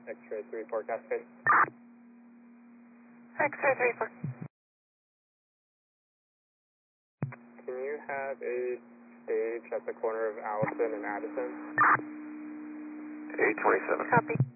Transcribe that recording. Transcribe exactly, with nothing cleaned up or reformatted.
X-ray three four Cascade. X-ray three four. Can you have a stage at the corner of Allison and Addison? eight twenty-seven. Copy.